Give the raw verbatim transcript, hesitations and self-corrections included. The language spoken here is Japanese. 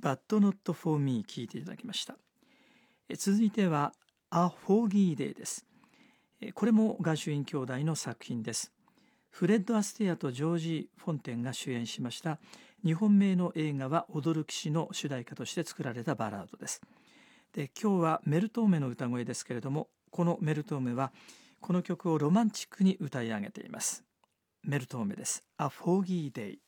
But Not For Me 聴いていただきました。続いては A Foggy Day です。これもガーシュウィン兄弟の作品です。フレッド・アステアとジョージ・フォンテンが主演しました日本名の映画は踊る騎士の主題歌として作られたバラードです。で、今日はメルトーメの歌声ですけれども、このメルトーメはこの曲をロマンチックに歌い上げています。メルトーメです。A Foggy Day。